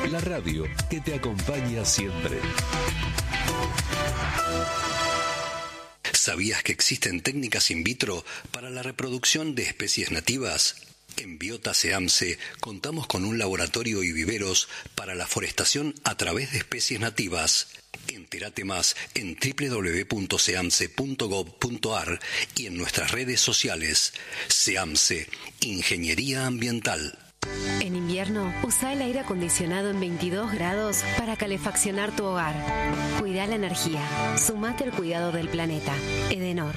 la radio que te acompaña siempre. ¿Sabías que existen técnicas in vitro para la reproducción de especies nativas? En Biota SEAMSE contamos con un laboratorio y viveros para la forestación a través de especies nativas. Entérate más en www.seamse.gov.ar y en nuestras redes sociales. SEAMSE, Ingeniería Ambiental. En invierno, usa el aire acondicionado en 22 grados para calefaccionar tu hogar. Cuida la energía. Sumate al cuidado del planeta. Edenor.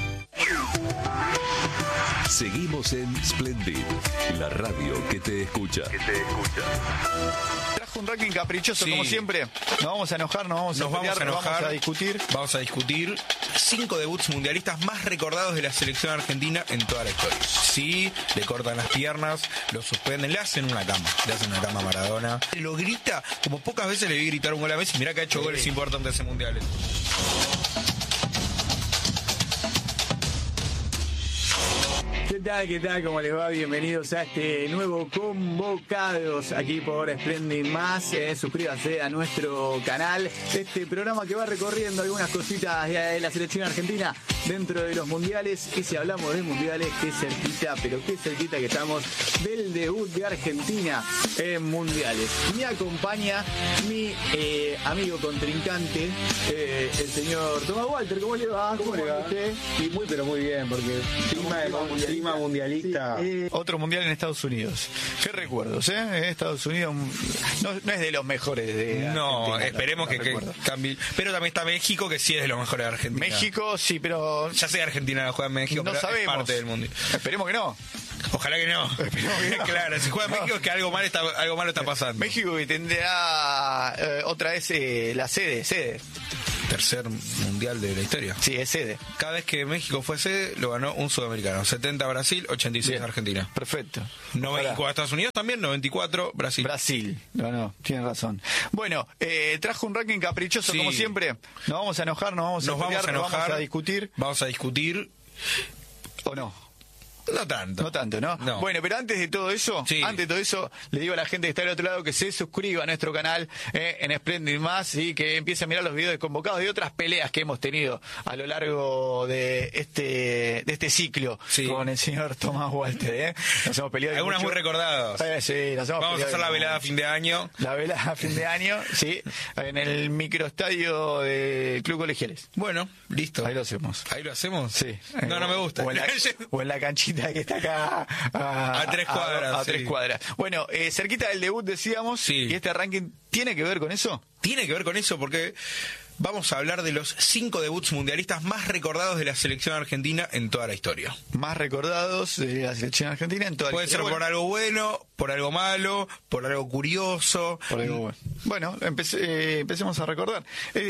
Seguimos en Splendid, la radio que te escucha. Trajo un ranking caprichoso, Sí. como siempre. Nos vamos a enojar, nos vamos a discutir. Vamos a discutir 5 debuts mundialistas más recordados de la selección argentina en toda la historia. Sí, le cortan las piernas, lo suspenden, le hacen una cama a Maradona. Lo grita, como pocas veces le vi gritar un gol a Messi. Mirá que ha hecho goles importantes en mundiales. ¿Qué tal? ¿Cómo les va? Bienvenidos a este nuevo Convocados aquí por Splendid Más. Suscríbanse a nuestro canal. Este programa que va recorriendo algunas cositas de la selección argentina dentro de los mundiales. Y si hablamos de mundiales, qué cerquita que estamos del debut de Argentina en mundiales. Me acompaña mi amigo contrincante, el señor Tomás Walter. ¿Cómo le va? ¿Cómo le va? usted? Sí, pero muy bien, porque clima mundialista. Sí, otro mundial en Estados Unidos. Qué recuerdos, Estados Unidos no es de los mejores de No, Argentina, esperemos que cambie. Pero también está México, que sí es de los mejores de Argentina. México, sí, pero Ya sé que Argentina no juega en México, no pero sabemos. es parte del mundo. Esperemos que no. Ojalá que no. Claro, si juega en México es que algo malo está pasando. México que tendrá otra vez la sede. Tercer mundial de la historia. Sí, es sede. Cada vez que México fue sede, lo ganó un sudamericano. 70 Brasil, 86 Bien. Argentina. Perfecto. 94 Estados Unidos también, 94 Brasil. Brasil. No, tienes razón. Bueno, trajo un ranking caprichoso, Sí. como siempre. Nos vamos a enojar, nos vamos a discutir. Vamos a discutir. ¿O no? No tanto. No tanto, ¿no? No. Bueno, pero antes de todo eso, Sí. le digo a la gente que está del otro lado que se suscriba a nuestro canal en Splendid Más y que empiece a mirar los videos de convocados de otras peleas que hemos tenido a lo largo de este ciclo Sí. con el señor Tomás Walter, Nos hemos peleado. Algunas mucho. muy recordadas. Sí, nos hemos Vamos a peleado hacer la velada a mucho. fin de año. La velada a fin de año, sí, en el microestadio del Club Colegiales. Bueno, listo. Ahí lo hacemos. ¿Ahí lo hacemos? Sí. No me gusta. O en la canchita que está acá A 3 cuadras. A sí. 3 cuadras. Bueno, cerquita del debut decíamos, Sí. y este ranking tiene que ver con eso. Tiene que ver con eso porque vamos a hablar de los 5 debuts mundialistas más recordados de la selección argentina en toda la historia. Más recordados de la selección argentina en toda la Puede ser historia. por algo bueno, por algo malo, por algo curioso. Por algo bueno. Bueno, empecemos a recordar.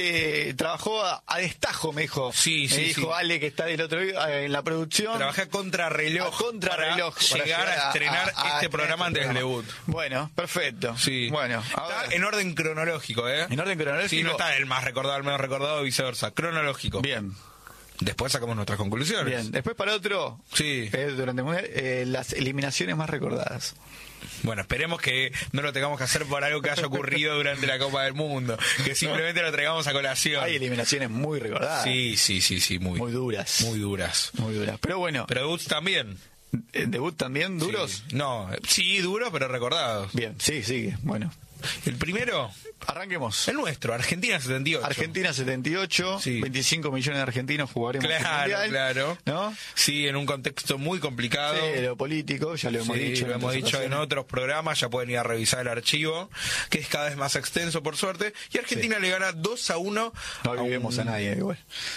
Trabajó a destajo, me dijo. Sí, me sí, dijo sí. Ale, que está del otro en la producción. Trabajé a contrarreloj, A contrarreloj para llegar a estrenar este programa antes del debut. Bueno, perfecto. Sí. Bueno, Está en orden cronológico, ¿eh? en orden cronológico. Sí, no está el más recordado, el menos recordado, o viceversa. Cronológico. Bien. Después sacamos nuestras conclusiones. Bien, después para otro, Sí. durante el mundial, las eliminaciones más recordadas. Bueno, esperemos que no lo tengamos que hacer por algo que haya ocurrido durante la Copa del Mundo, que simplemente lo traigamos a colación. Hay eliminaciones muy recordadas. Sí, Muy duras. Muy duras. Muy duras. Pero bueno, Pero debuts también. debut también duros. Sí. No, sí, duros, pero recordados. Bien, sí, bueno. El primero, Arranquemos. el nuestro, Argentina 78. Argentina 78, Sí. 25 millones de argentinos jugaremos el mundial, Claro. ¿no? Sí, en un contexto muy complicado. Sí, lo político, ya lo hemos Sí, dicho. lo hemos otras dicho en ocasiones. otros programas, ya pueden ir a revisar el archivo, que es cada vez más extenso por suerte, y Argentina le gana 2-1 No olvidemos a nadie, igual.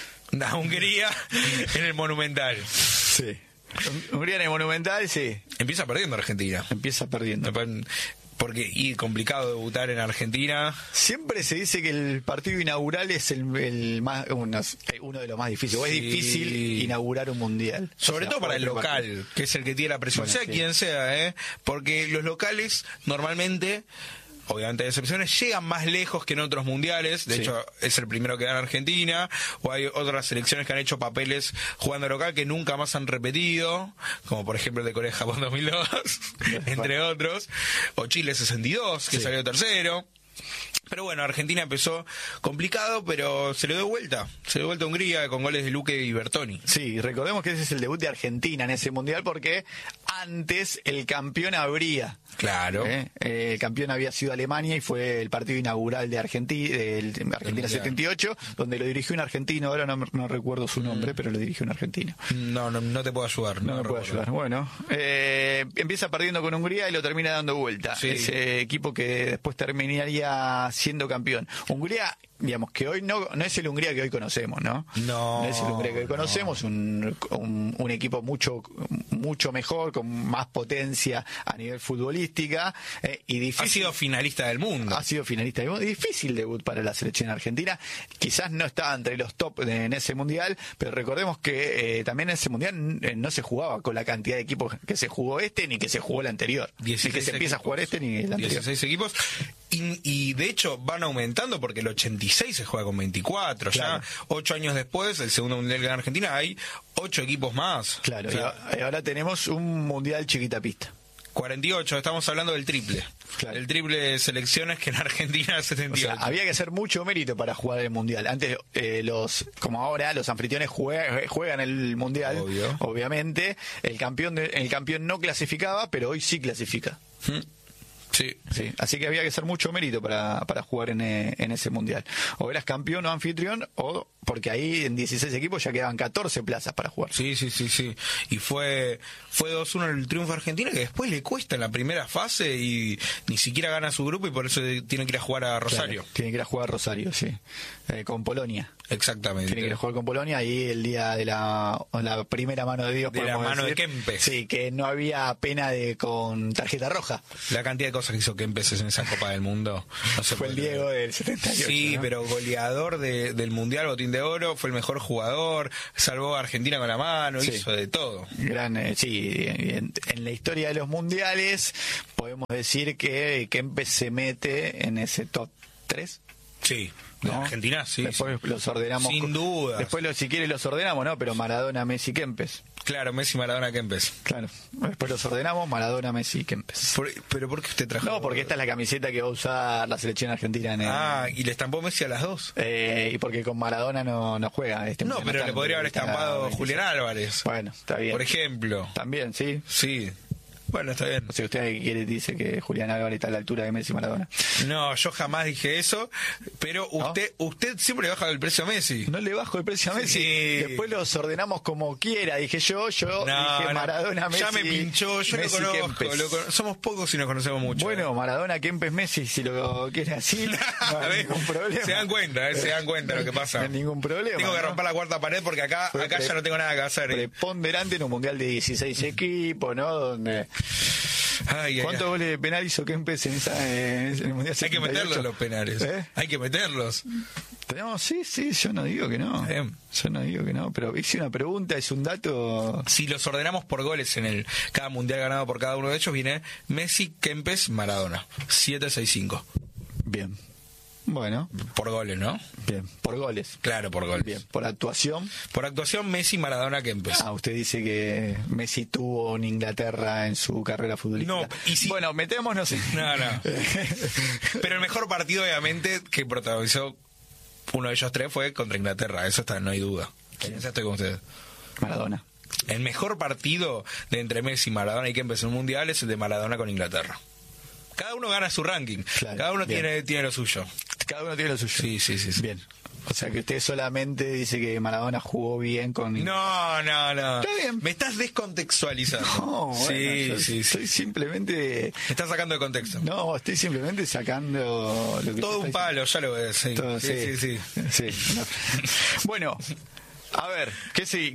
a Hungría en el Monumental. Sí. Hungría en el Monumental, sí. Empieza perdiendo Argentina. Empieza perdiendo. Porque y complicado debutar en Argentina. Siempre se dice que el partido inaugural es el más uno de los más difíciles. O es Sí. difícil inaugurar un mundial. Sobre O sea, todo para el cualquier local, partido. que es el que tiene la presión, Bueno, sea sí. quien sea, porque los locales normalmente obviamente hay excepciones, llegan más lejos que en otros mundiales. De hecho, es el primero que gana Argentina, o hay otras selecciones que han hecho papeles jugando local que nunca más han repetido, como por ejemplo el de Corea-Japón 2002, entre otros, o Chile 62, que salió tercero. Pero bueno, Argentina empezó complicado, pero se le dio vuelta. Se le dio vuelta a Hungría con goles de Luque y Bertoni. Sí, recordemos que ese es el debut de Argentina en ese mundial porque antes el campeón habría. Claro. El campeón había sido Alemania y fue el partido inaugural de Argentina 78, donde lo dirigió un argentino. Ahora no recuerdo su nombre, pero lo dirigió un argentino. No te puedo ayudar. No me puedo ayudar. Bueno, empieza perdiendo con Hungría y lo termina dando vuelta. Sí. Ese equipo que después terminaría siendo campeón. Hungría, digamos que hoy no es el Hungría que hoy conocemos, ¿no? No es el Hungría que hoy conocemos, un equipo mucho mejor, con más potencia a nivel futbolística y difícil. Ha sido finalista del mundo. Difícil debut para la selección argentina. Quizás no estaba entre los top en ese mundial, pero recordemos que también en ese mundial no se jugaba con la cantidad de equipos que se jugó ni que se jugó el anterior. Ni que se empieza a jugar ni el anterior. 16 equipos. Y de hecho van aumentando porque el 86 se juega con 24. Claro. Ya 8 años después, el segundo mundial que gana Argentina, hay 8 equipos más. Claro, y ahora tenemos un mundial chiquitapista. 48, estamos hablando del triple. Claro. El triple de selecciones que en Argentina 78. O sea, había que hacer mucho mérito para jugar el mundial. Antes, como ahora, los anfitriones juegan el mundial, obviamente. El campeón no clasificaba, pero hoy sí clasifica. Sí. Así que había que hacer mucho mérito para jugar en ese mundial. O eras campeón o anfitrión, o porque ahí en 16 equipos ya quedaban 14 plazas para jugar. Sí. Y fue 2-1 el triunfo de Argentina, que después le cuesta en la primera fase y ni siquiera gana su grupo y por eso tiene que ir a jugar a Rosario. Claro, tiene que ir a jugar a Rosario, sí. Con Polonia. Exactamente. Tiene que ir a jugar con Polonia y el día de la primera mano de Dios. De la mano decir. de Kempes. Sí, que no había pena con tarjeta roja. La cantidad de cosas que hizo Kempes en esa Copa del Mundo. No se fue el Diego del 78. Sí, ¿no? pero goleador del Mundial, botín de oro, fue el mejor jugador, salvó a Argentina con la mano, hizo de todo. En la historia de los mundiales podemos decir que Kempes se mete en ese top 3. Sí. De Argentina, sí. Después los ordenamos. Sin duda. Después, si quiere, los ordenamos, ¿no? Pero Maradona, Messi, Kempes. Claro, Messi, Maradona, Kempes. Claro. Después los ordenamos, Maradona, Messi, Kempes. ¿Pero por qué usted trajo? No, porque esta es la camiseta que va a usar la selección argentina. ¿Y le estampó Messi a las dos? Y porque con Maradona no juega. No, pero le podría haber estampado Julián Álvarez. Bueno, está bien. Por ejemplo. También, sí. Sí. Bueno, está bien. O sea, usted dice que Julián Álvarez está a la altura de Messi y Maradona. No, yo jamás dije eso, pero usted siempre le baja el precio a Messi. No le bajo el precio a Messi. Sí. Después los ordenamos como quiera. Dije dije Maradona, Messi. Ya me pinchó, yo Messi, lo conozco. Somos pocos y nos conocemos mucho. Bueno, Maradona, Kempes, Messi, si lo quiere así, no hay ningún problema. Se dan cuenta lo que pasa. No hay ningún problema. Tengo que romper la cuarta pared porque acá ya no tengo nada que hacer. Preponderante en un mundial de 16 equipos, ¿no? Donde... ¿Cuántos goles de penal hizo Kempes en el mundial 78? Hay que meterlos los penales. Hay que meterlos. Sí, yo no digo que no. Yo no digo que no, pero hice una pregunta, es un dato. Si los ordenamos por goles en cada mundial ganado por cada uno de ellos, viene Messi, Kempes, Maradona. 7-6-5. Bien. Bueno. Por goles, ¿no? Bien. Por goles. Claro, por goles. Bien. Por actuación. Por actuación, Messi, Maradona, Kempes. Usted dice que Messi tuvo en Inglaterra en su carrera futbolística. No, y si... Bueno, metémonos en... No. Pero el mejor partido, obviamente, que protagonizó uno de ellos tres fue contra Inglaterra. Eso no hay duda. Ya estoy con ustedes. Maradona. El mejor partido de entre Messi, Maradona y Kempes en un mundial es el de Maradona con Inglaterra. Cada uno gana su ranking. Claro, cada uno tiene lo suyo. Cada uno tiene lo suyo. Sí. Bien. O sea que usted solamente dice que Maradona jugó bien con... No. Está bien. Me estás descontextualizando. No, bueno, sí. Estoy simplemente... Me estás sacando de contexto. No, estoy simplemente sacando... Lo que todo un palo, ya lo ves. Sí. Sí. No. Bueno, a ver, ¿qué sí?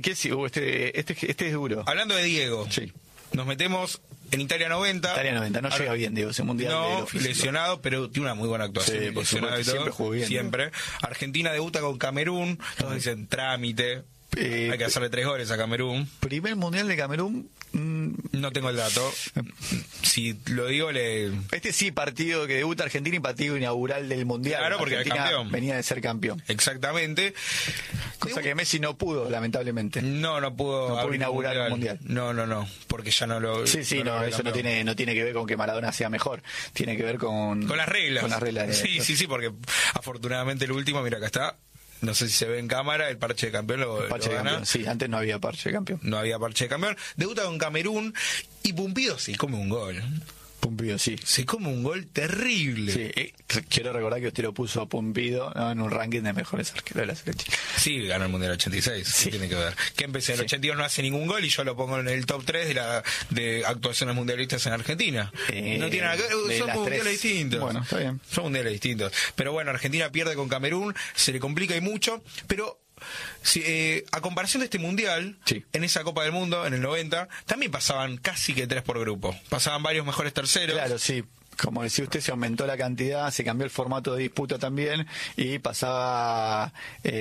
Este es duro. Hablando de Diego. Sí. Nos metemos... En Italia 90. No llega bien, Diego, ese mundial. No, lesionado, pero tiene una muy buena actuación. Sí, por supuesto, siempre jugó bien. Siempre. Argentina debuta con Camerún. Todos dicen trámite. Hay que hacerle 3 goles a Camerún. Primer mundial de Camerún. No tengo el dato. Si lo digo, Este sí, partido que debuta Argentina y partido inaugural del mundial. Claro, porque Argentina era campeón. venía de ser campeón. Exactamente. Cosa que Messi no pudo, lamentablemente. No pudo abrir inaugurar un mundial. No, porque ya no lo... Sí, eso no tiene que ver con que Maradona sea mejor. Tiene que ver con las reglas. Con las reglas. Sí, porque afortunadamente el último, mira, acá está. No sé si se ve en cámara, el parche de campeón lo parche de gana. campeón. Sí, antes no había parche de campeón. No había parche de campeón. Debuta con Camerún y Pumpido sí come un gol. Pumpido, sí. Se come un gol terrible. Sí, quiero recordar que usted lo puso a Pumpido, ¿no?, en un ranking de mejores arqueros de la selección. Sí, ganó el Mundial 86, sí. Tiene que ver. Que empecé en el 82 no hace ningún gol y yo lo pongo en el top 3 de actuaciones mundialistas en Argentina. No tiene nada que ver, son mundiales distintos. Bueno, está bien. Son mundiales distintos. Pero bueno, Argentina pierde con Camerún, se le complica y mucho, pero... a comparación de este mundial, sí, en esa Copa del Mundo, en el 90, también pasaban casi que 3 por grupo. Pasaban varios mejores terceros. Claro, sí. Como decía usted, se aumentó la cantidad, se cambió el formato de disputa también y pasaba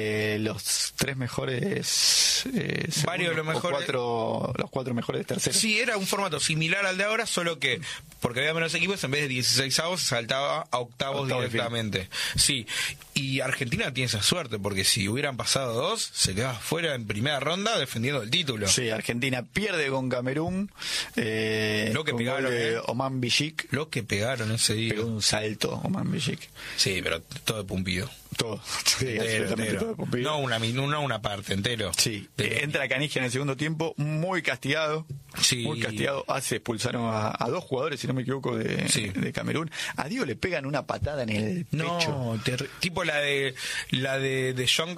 los 3 mejores, varios de los mejores, los 4 mejores terceros. Sí, era un formato similar al de ahora, solo que porque había menos equipos, en vez de 16avos se saltaba a octavos directamente. Sí, y Argentina tiene esa suerte, porque si hubieran pasado 2, se quedaba fuera en primera ronda defendiendo el título. Sí, Argentina pierde con Camerún. Lo que pegaron, Oman Bijik. Lo que pegaron ese día. Pegó un salto Oman Bijik. Sí, pero todo de Pumpido. Todo. Sí, entero. Todo de Pumpido. No una parte, entero. Sí. Entra Canigia en el segundo tiempo, muy castigado. Sí. Muy castigado. Se expulsaron a 2 jugadores, si no me equivoco, de Camerún. A Diego le pegan una patada en el pecho. Tipo la de De Jong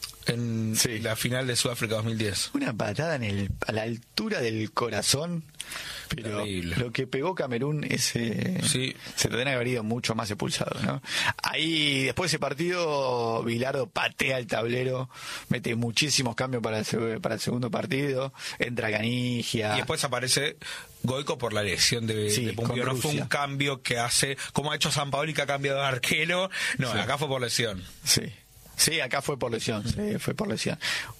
en la final de Sudáfrica 2010. Una patada a la altura del corazón. Pero terrible. Lo que pegó Camerún se tendría que haber ido mucho más expulsado, ¿no? Ahí, después de ese partido, Bilardo patea el tablero, mete muchísimos cambios para el segundo partido, entra Canigia. Y después aparece Goico por la lesión de Pumpido. No fue un cambio que hace, como ha hecho Sampaoli, que ha cambiado de arquero. No, acá fue por lesión. Sí, acá fue por lesión. Fue por lesión.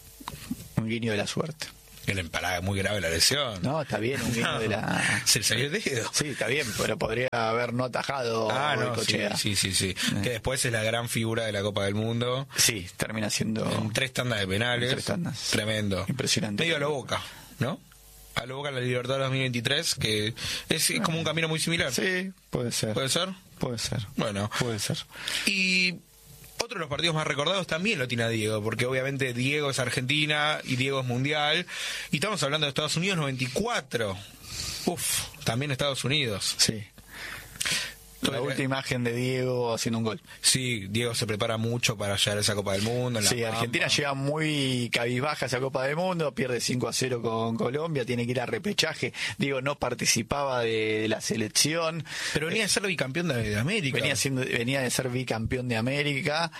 Un guiño de la suerte. Era empalada muy grave la lesión. No, está bien, un guiño de la... Se le salió el dedo. Sí, está bien, pero podría haber no atajado Goicoechea. Sí. Que después es la gran figura de la Copa del Mundo. Sí, termina siendo... En 3 tandas de penales. 3 tandas. Tremendo. Impresionante. Medio a lo Boca, ¿no? A lo Boca en la Libertadores 2023, que es como un camino muy similar. Sí, puede ser. ¿Puede ser? Puede ser. Bueno. Puede ser. Y... otro de los partidos más recordados también lo tiene a Diego, porque obviamente Diego es Argentina y Diego es Mundial. Y estamos hablando de Estados Unidos 94. También Estados Unidos. Sí. La última imagen de Diego haciendo un gol. Sí, Diego se prepara mucho para llegar a esa Copa del Mundo. Argentina llega muy cabizbaja a esa Copa del Mundo, pierde 5-0 con Colombia, tiene que ir a repechaje. Diego no participaba de la selección. Pero venía de ser bicampeón de América. Venía de ser bicampeón de América.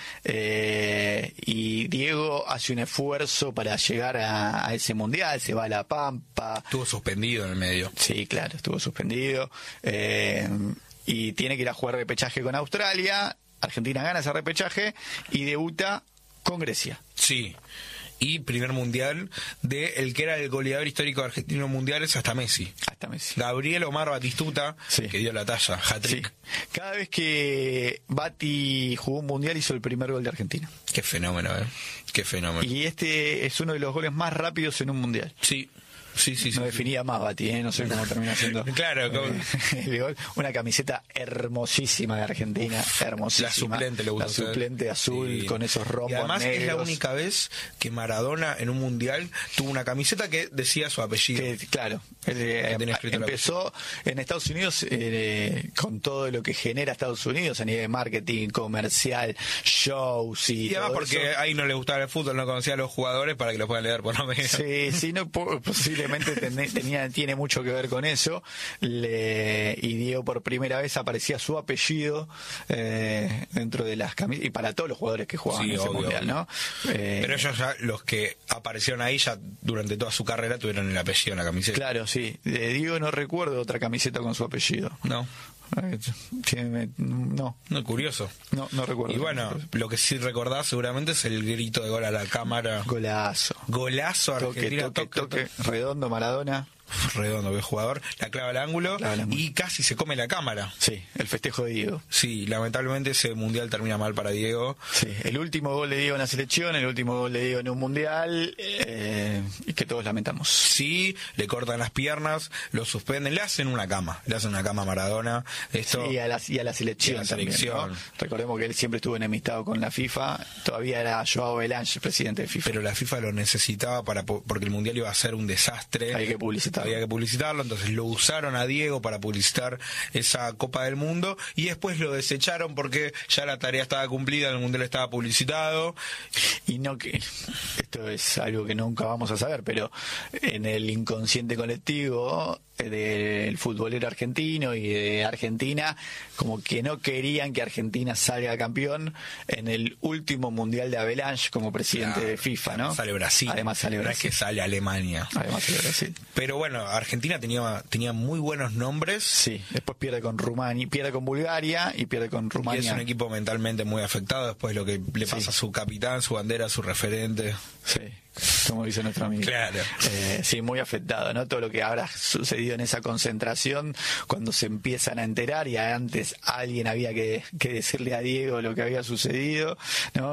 Y Diego hace un esfuerzo para llegar a ese Mundial, se va a La Pampa. Estuvo suspendido en el medio. Sí, claro, estuvo suspendido. Y tiene que ir a jugar repechaje con Australia. Argentina gana ese repechaje y debuta con Grecia. Sí. Y primer mundial de el que era el goleador histórico argentino mundiales hasta Messi. Gabriel Omar Batistuta, que dio la talla, hat-trick. Sí. Cada vez que Bati jugó un mundial hizo el primer gol de Argentina. Qué fenómeno, Qué fenómeno. Y este es uno de los goles más rápidos en un mundial. Sí. No definía más Bati, no sé cómo termina siendo. Claro, el gol. Una camiseta hermosísima de Argentina, hermosísima. La suplente le gusta. La suplente azul con esos rombos. Y además negros. Es la única vez que Maradona en un mundial tuvo una camiseta que decía su apellido. Claro. Empezó en Estados Unidos con todo lo que genera Estados Unidos a nivel de marketing, comercial, shows y además todo porque eso. Ahí no le gustaba el fútbol, no conocía a los jugadores para que los puedan leer por lo menos. Sí, no, posiblemente tiene mucho que ver con eso. Y Diego por primera vez aparecía su apellido dentro de las camisetas y para todos los jugadores que jugaban en ese mundial, ¿no? Pero ellos ya, los que aparecieron ahí ya durante toda su carrera tuvieron el apellido en la camiseta. Claro, sí. De Diego no recuerdo otra camiseta con su apellido. No. No, curioso. No recuerdo. Y bueno, lo que sí recordás seguramente es el grito de gol a la cámara. Golazo. Golazo Argentina. Toque, redondo, Maradona. Redondo, que jugador, la clava al ángulo y casi se come la cámara. Sí, el festejo de Diego. Sí, lamentablemente ese mundial termina mal para Diego. Sí, el último gol de Diego en la selección, el último gol de Diego en un mundial, y que todos lamentamos. Sí, le cortan las piernas, lo suspenden, le hacen una cama a Maradona. Esto, sí, y a la selección. Y a la selección. También, ¿no? Recordemos que él siempre estuvo enemistado con la FIFA, todavía era Joao Belange, presidente de FIFA. Pero la FIFA lo necesitaba porque el mundial iba a ser un desastre. Había que publicitarlo, entonces lo usaron a Diego para publicitar esa Copa del Mundo y después lo desecharon porque ya la tarea estaba cumplida, el mundial estaba publicitado. Y no que esto es algo que nunca vamos a saber, pero en el inconsciente colectivo del futbolero argentino y de Argentina, como que no querían que Argentina salga campeón en el último mundial de Avalanche como presidente de FIFA, ¿no? Sale Brasil. Además sale Brasil. No es que sale Alemania. Además sale Brasil. Pero bueno, Argentina tenía muy buenos nombres. Sí, después pierde con Rumania, pierde con Bulgaria y pierde con Rumania. Y es un equipo mentalmente muy afectado después de lo que le pasa a su capitán, su bandera, su referente. Sí, como dice nuestro amigo. Claro. Sí, muy afectado, ¿no? Todo lo que habrá sucedido en esa concentración, cuando se empiezan a enterar, y antes alguien había que decirle a Diego lo que había sucedido, ¿no?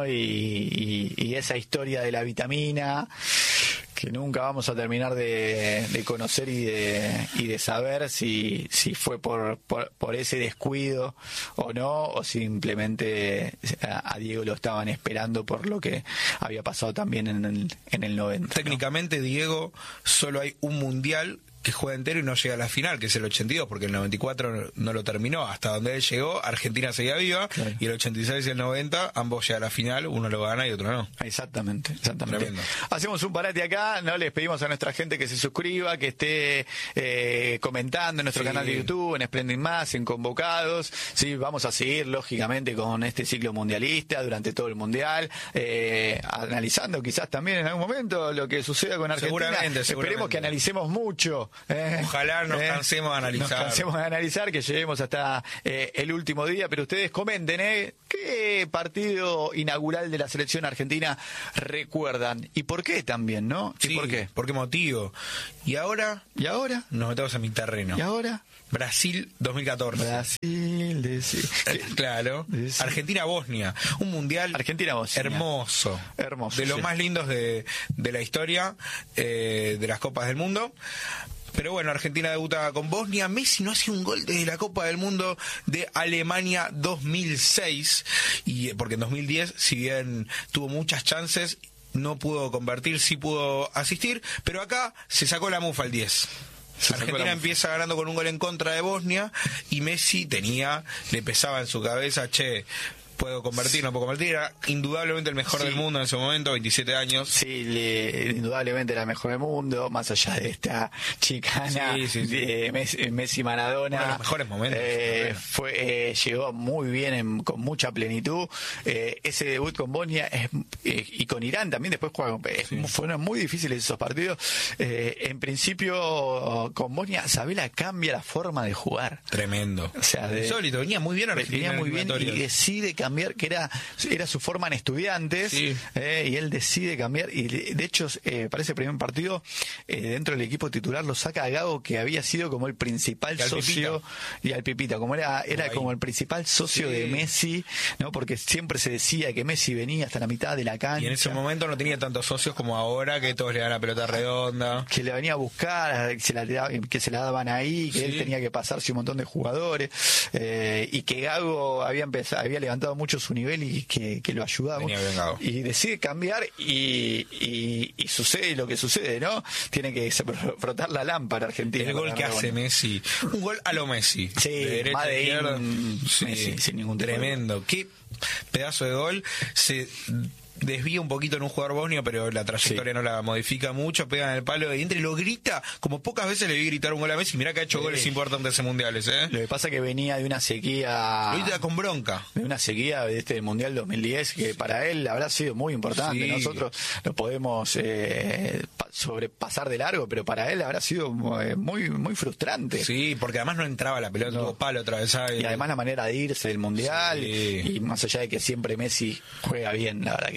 Y esa historia de la vitamina, que nunca vamos a terminar de conocer y de saber si fue por ese descuido o no, o simplemente a Diego lo estaban esperando por lo que había pasado también en el 90. Técnicamente, ¿no? Diego, solo hay un mundial que juega entero y no llega a la final, que es el 82, porque el 94 no lo terminó. Hasta donde él llegó, Argentina seguía viva, claro. Y el 86 y el 90, ambos llegan a la final, uno lo gana y otro no. Exactamente. Tremendo. Hacemos un parate acá, ¿no? Les pedimos a nuestra gente que se suscriba, que esté comentando en nuestro canal de YouTube, en Splendid Más, en Convocados. Sí, vamos a seguir, lógicamente, con este ciclo mundialista durante todo el mundial, analizando quizás también en algún momento lo que suceda con Argentina. Seguramente. Esperemos que analicemos mucho. Ojalá nos cansemos de analizar. Nos cansemos de analizar, que lleguemos hasta el último día, pero ustedes comenten, ¿qué partido inaugural de la selección argentina recuerdan? ¿Y por qué también, no? Sí, ¿y por qué? ¿Por qué motivo? ¿Y ahora? Nos metemos en mi terreno. ¿Y ahora? Brasil 2014. Brasil, claro. Argentina-Bosnia. Un mundial hermoso. De los más lindos de la historia de las Copas del Mundo. Pero bueno, Argentina debuta con Bosnia. Messi no hace un gol desde la Copa del Mundo de Alemania 2006. Porque en 2010, si bien tuvo muchas chances, no pudo convertir, sí pudo asistir. Pero acá se sacó la mufa al 10. Argentina empieza ganando con un gol en contra de Bosnia y Messi le pesaba en su cabeza, ¿puedo convertir? ¿No puedo convertir? Era indudablemente el mejor del mundo en ese momento, 27 años. Sí, indudablemente era el mejor del mundo, más allá de esta chicana de Messi Maradona. Uno de los mejores momentos. Llegó muy bien, con mucha plenitud. Ese debut con Bosnia y con Irán también, después fueron muy difíciles esos partidos. En principio, con Bosnia, Sabela cambia la forma de jugar. Tremendo. O sea, insólito, venía muy bien Argentina. Venía muy bien y decide cambiar, que era su forma en Estudiantes, y él decide cambiar, y de hecho para ese primer partido dentro del equipo titular lo saca a Gago, que había sido como el principal socio, y al Pipita, como era como el principal socio de Messi, ¿no? Porque siempre se decía que Messi venía hasta la mitad de la cancha, y en ese momento no tenía tantos socios como ahora, que todos le dan la pelota redonda, que le venía a buscar, que se la daban ahí, que él tenía que pasarse un montón de jugadores, y que Gago había levantado mucho su nivel y que lo ayudaba, y decide cambiar y sucede lo que sucede, ¿no? Tiene que frotar la lámpara Argentina. El gol que hace Messi, un gol a lo Messi, de derecha a izquierda, Messi, sin ningún tremendo, qué pedazo de gol. Se desvía un poquito en un jugador bosnio, pero la trayectoria no la modifica mucho, pega en el palo y entre, lo grita, como pocas veces le vi gritar un gol a Messi. Mirá que ha hecho goles importantes en mundiales, Lo que pasa es que venía de una sequía, lo grita con bronca, de una sequía de este mundial 2010, que para él habrá sido muy importante. Nosotros lo podemos sobrepasar de largo, pero para él habrá sido muy muy frustrante. Sí, porque además no entraba la pelota, tuvo palo atravesado, y además la manera de irse del mundial, y más allá de que siempre Messi juega bien, la verdad que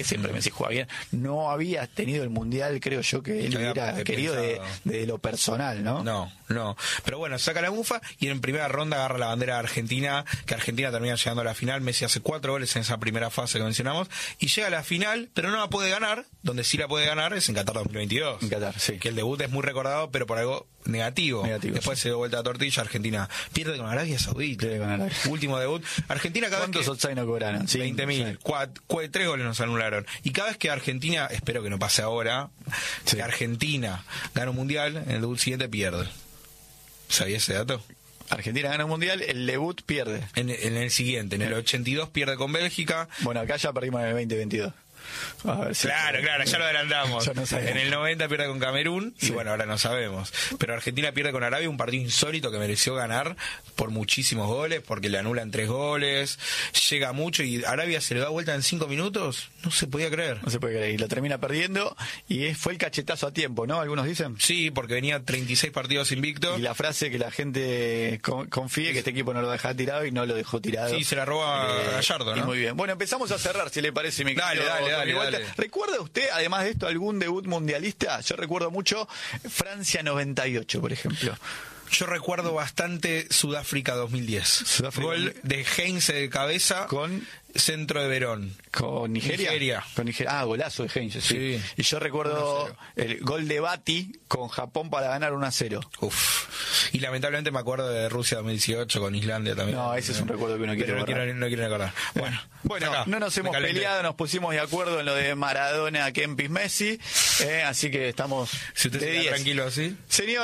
siempre Messi juega bien. No había tenido el Mundial, creo yo, que él hubiera querido de lo personal, ¿no? No. Pero bueno, saca la mufa y en primera ronda agarra la bandera de Argentina, que Argentina termina llegando a la final. Messi hace 4 goles en esa primera fase que mencionamos y llega a la final, pero no la puede ganar. Donde sí la puede ganar es en Qatar 2022. En Qatar, sí. Que el debut es muy recordado, pero por algo negativo. Después se dio vuelta a tortilla. Argentina pierde con Arabia Saudita. Último debut. Argentina cada vez que... ¿Cuántos offside no cobraron? 20.000. 3 goles nos anularon. Y cada vez que Argentina, espero que no pase ahora, que Argentina gana un mundial, en el debut siguiente pierde. ¿Sabía ese dato? Argentina gana un mundial, el debut pierde. En el siguiente, en el 82 pierde con Bélgica. Bueno, acá ya perdimos en el 2022. A ver si claro, ya lo adelantamos. No en el 90 pierde con Camerún y bueno, ahora no sabemos. Pero Argentina pierde con Arabia, un partido insólito que mereció ganar por muchísimos goles, porque le anulan 3 goles, llega mucho y Arabia se le da vuelta en 5 minutos. No se podía creer. No se puede creer. Y lo termina perdiendo y fue el cachetazo a tiempo, ¿no? Algunos dicen. Sí, porque venía 36 partidos invicto. Y la frase que la gente confíe que este equipo no lo deja tirado y no lo dejó tirado. Sí, se la roba Gallardo, ¿no? Muy bien. Bueno, empezamos a cerrar, si le parece, mi querido. Dale. ¿Recuerda usted, además de esto, algún debut mundialista? Yo recuerdo mucho Francia 98, por ejemplo. Yo recuerdo bastante Sudáfrica 2010. Gol de Heinze de cabeza con centro de Verón. ¿Con Nigeria? Con Nigeria. Golazo de Heinze, sí. Y yo recuerdo el gol de Bati con Japón para ganar 1-0. Y lamentablemente me acuerdo de Rusia 2018 con Islandia también. No, ese es un recuerdo que uno quiere borrar. No quiero recordar. Bueno, no nos hemos peleado, nos pusimos de acuerdo en lo de Maradona, Kempis, Messi, así que estamos de 10. Tranquilo, ¿sí? Señor,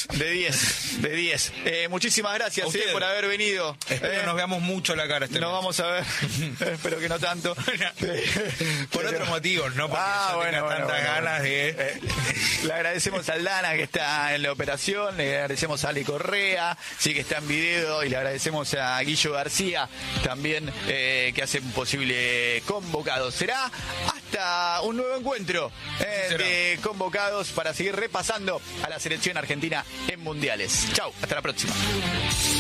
de 10. Muchísimas gracias por haber venido. Espero nos veamos mucho la cara este mes. Nos vamos a ver. Espero que no tanto. Por otros motivos, no porque tenga tantas ganas de... Le agradecemos a Aldana, que está en la operación, le agradecemos a Ale Correa, sí, que está en video, y le agradecemos a Guillo García, también, que hace posible Convocados. Será hasta un nuevo encuentro de Convocados para seguir repasando a la selección argentina en mundiales. Chau, hasta la próxima.